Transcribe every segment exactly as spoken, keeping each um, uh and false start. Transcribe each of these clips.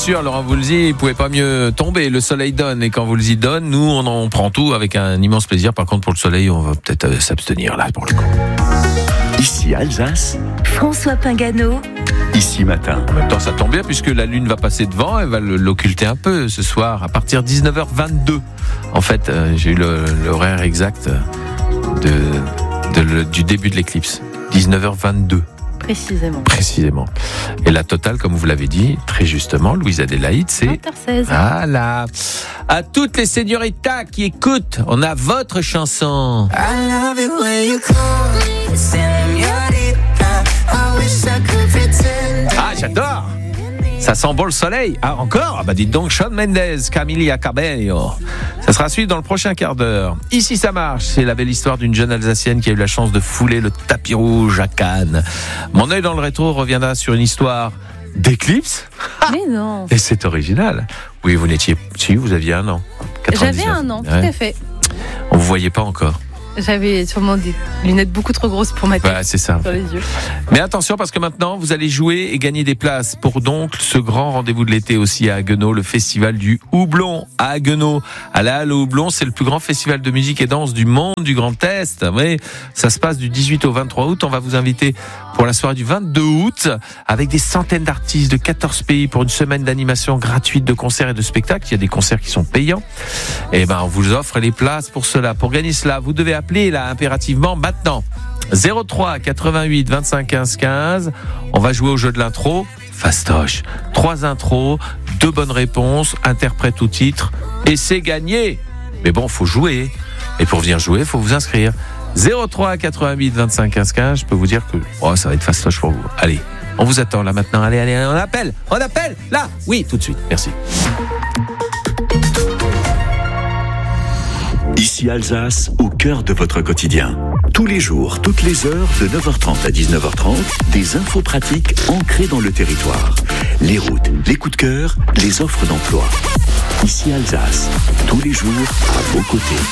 Sûr, Laurent Voulzy, il pouvait pas mieux tomber. Le soleil donne, et quand Voulzy donne, nous on en prend tout avec un immense plaisir. Par contre, pour le soleil, on va peut-être euh, s'abstenir là pour le coup. Ici Alsace, François Pingano. Ici Matin. En même temps, ça tombe bien puisque la lune va passer devant, elle va l'occulter un peu ce soir à partir de dix-neuf heures vingt-deux. En fait, euh, j'ai eu le, l'horaire exact de, de, le, du début de l'éclipse. dix-neuf heures vingt-deux. Précisément. Précisément. Et la totale, comme vous l'avez dit, très justement, Louise Adélaïde, c'est... vingt heures seize. Voilà. À toutes les señoritas qui écoutent, on a votre chanson. I love it when you call me señorita. I wish I could pretend. Ah, j'adore. Ça sent bon le soleil. Ah, encore? Ah bah dites donc, Shawn Mendes, Camila Cabello. Ça sera suivi dans le prochain quart d'heure. Ici, ça marche. C'est la belle histoire d'une jeune Alsacienne qui a eu la chance de fouler le tapis rouge à Cannes. Mon œil dans le rétro reviendra sur une histoire d'éclipse. Mais non. Et c'est original. Oui, vous n'étiez... Si, vous aviez un an. J'avais un an, tout ouais. à fait. On vous voyait pas encore. J'avais sûrement des lunettes beaucoup trop grosses pour ma tête. Bah, c'est ça. Sur les yeux. Mais attention, parce que maintenant, vous allez jouer et gagner des places pour donc ce grand rendez-vous de l'été aussi à Haguenau, le festival du Houblon à Haguenau. À la Halle au Houblon, c'est le plus grand festival de musique et danse du monde du Grand Est. Oui, ça se passe du dix-huit au vingt-trois août. On va vous inviter pour la soirée du vingt-deux août avec des centaines d'artistes de quatorze pays pour une semaine d'animation gratuite de concerts et de spectacles. Il y a des concerts qui sont payants. Et ben, on vous offre les places pour cela. Pour gagner cela, vous devez appeler là impérativement maintenant. zéro trois quatre-vingt-huit vingt-cinq quinze quinze. On va jouer au jeu de l'intro. Fastoche. Trois intros, deux bonnes réponses, interprète ou titre, et c'est gagné. Mais bon, faut jouer. Et pour venir jouer, faut vous inscrire. zéro trois quatre-vingt-huit vingt-cinq quinze quinze. Je peux vous dire que oh, ça va être fastoche pour vous. Allez, on vous attend là maintenant. Allez, allez, on appelle. On appelle là. Oui, tout de suite. Merci. Ici Alsace, au cœur de votre quotidien. Tous les jours, toutes les heures, de neuf heures trente à dix-neuf heures trente, des infos pratiques ancrées dans le territoire. Les routes, les coups de cœur, les offres d'emploi. Ici Alsace, tous les jours, à vos côtés.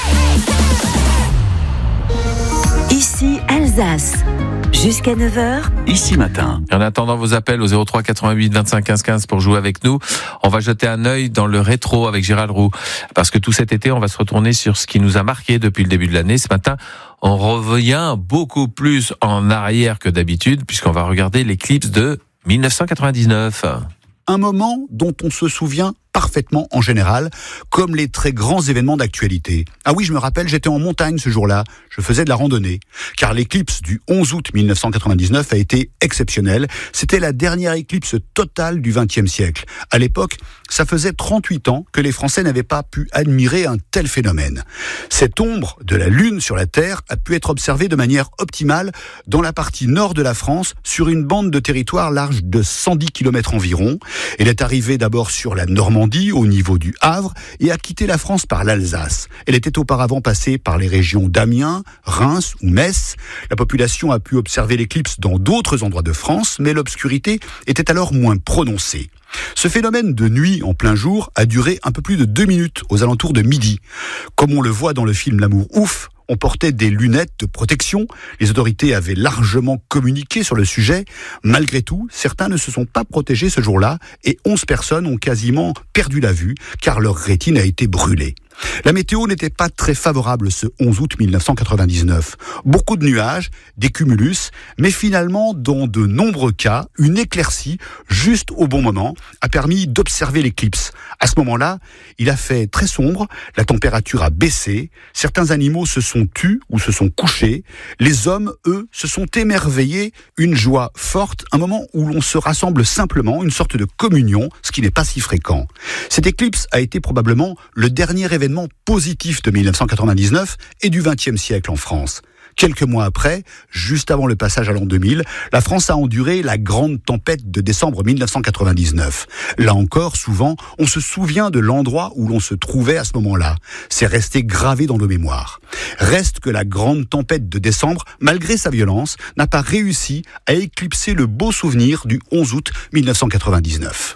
Ici Alsace. Jusqu'à neuf heures. Ici Matin. En attendant vos appels au zéro trois quatre-vingt-huit vingt-cinq quinze quinze pour jouer avec nous, on va jeter un œil dans le rétro avec Gérald Roux. Parce que tout cet été, on va se retourner sur ce qui nous a marqué depuis le début de l'année. Ce matin, on revient beaucoup plus en arrière que d'habitude, puisqu'on va regarder l'éclipse de dix-neuf cent quatre-vingt-dix-neuf. Un moment dont on se souvient parfaitement en général, comme les très grands événements d'actualité. Ah oui, je me rappelle, j'étais en montagne ce jour-là, je faisais de la randonnée, car l'éclipse du onze août mille neuf cent quatre-vingt-dix-neuf a été exceptionnelle. C'était la dernière éclipse totale du vingtième siècle. À l'époque, ça faisait trente-huit ans que les Français n'avaient pas pu admirer un tel phénomène. Cette ombre de la Lune sur la Terre a pu être observée de manière optimale dans la partie nord de la France, sur une bande de territoire large de cent dix kilomètres environ. Elle est arrivée d'abord sur la Normandie, au niveau du Havre, et a quitté la France par l'Alsace. Elle était auparavant passée par les régions d'Amiens, Reims ou Metz. La population a pu observer l'éclipse dans d'autres endroits de France, mais l'obscurité était alors moins prononcée. Ce phénomène de nuit en plein jour a duré un peu plus de deux minutes, aux alentours de midi. Comme on le voit dans le film L'amour ouf, on portait des lunettes de protection. Les autorités avaient largement communiqué sur le sujet. Malgré tout, certains ne se sont pas protégés ce jour-là et onze personnes ont quasiment perdu la vue car leur rétine a été brûlée. La météo n'était pas très favorable ce onze août mille neuf cent quatre-vingt-dix-neuf. Beaucoup de nuages, des cumulus, mais finalement, dans de nombreux cas, une éclaircie, juste au bon moment, a permis d'observer l'éclipse. À ce moment-là, il a fait très sombre, la température a baissé, certains animaux se sont tus ou se sont couchés, les hommes, eux, se sont émerveillés, une joie forte, un moment où l'on se rassemble simplement, une sorte de communion, ce qui n'est pas si fréquent. Cette éclipse a été probablement le dernier événement positif de mille neuf cent quatre-vingt-dix-neuf et du vingtième siècle en France. Quelques mois après, juste avant le passage à l'an deux mille, la France a enduré la grande tempête de décembre mille neuf cent quatre-vingt-dix-neuf. Là encore, souvent, on se souvient de l'endroit où l'on se trouvait à ce moment-là. C'est resté gravé dans nos mémoires. Reste que la grande tempête de décembre, malgré sa violence, n'a pas réussi à éclipser le beau souvenir du onze août mille neuf cent quatre-vingt-dix-neuf.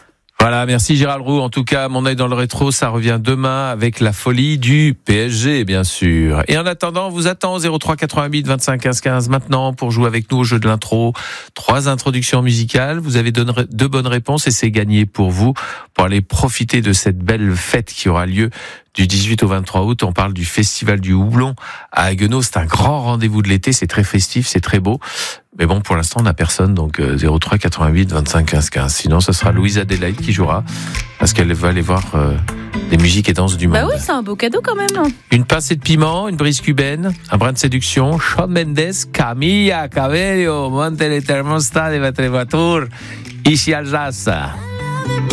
Voilà, merci Gérald Roux. En tout cas, mon œil dans le rétro, ça revient demain avec la folie du P S G, bien sûr. Et en attendant, on vous attend au zéro trois quatre-vingt-huit vingt-cinq quinze quinze maintenant pour jouer avec nous au jeu de l'intro. Trois introductions musicales. Vous avez deux bonnes réponses et c'est gagné pour vous pour aller profiter de cette belle fête qui aura lieu du dix-huit au vingt-trois août. On parle du Festival du Houblon à Haguenau. C'est un grand rendez-vous de l'été. C'est très festif, c'est très beau. Mais bon, pour l'instant, on n'a personne. Donc, euh, zéro trois quatre-vingt-huit vingt-cinq quinze quinze. Sinon, ce sera Louise Adélaïde qui jouera. Parce qu'elle va aller voir euh, des musiques et danses du monde. Bah oui, c'est un beau cadeau quand même. Une pincée de piment, une brise cubaine, un brin de séduction. Shawn Mendes, Camilla Cabello, monte le thermostat de votre voiture. Ici Alsace.